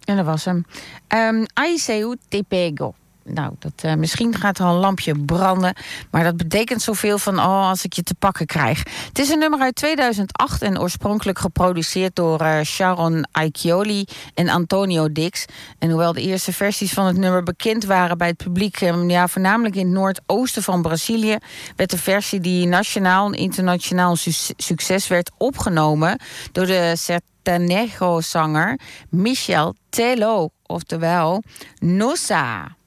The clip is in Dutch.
En dat was hem. Ai seu te pego. Nou, misschien gaat er al een lampje branden. Maar dat betekent zoveel van, als ik je te pakken krijg. Het is een nummer uit 2008 en oorspronkelijk geproduceerd door Sharon Aichioli en Antonio Dix. En hoewel de eerste versies van het nummer bekend waren bij het publiek, voornamelijk in het noordoosten van Brazilië, werd de versie die nationaal en internationaal succes werd opgenomen door de sertanejo-zanger Michel Tello, oftewel Nossa.